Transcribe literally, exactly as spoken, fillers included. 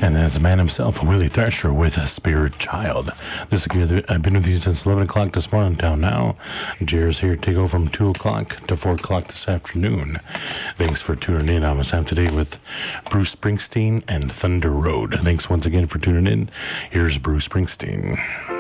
And as the man himself, Willie Thrasher with a Spirit Child. This is I've been with you since eleven o'clock this morning until now. Jer's here to go from two o'clock to four o'clock this afternoon. Thanks for tuning in. I'm Sam today with Bruce Springsteen and Thunder Road. Thanks once again for tuning in. Here's Bruce Springsteen.